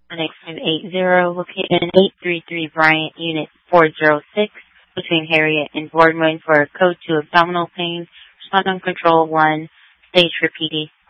1X580, located in 833 Bryant, Unit 406, between Harriet and Boardman for Code 2 abdominal pain. Respond on Control 1, stage for PD.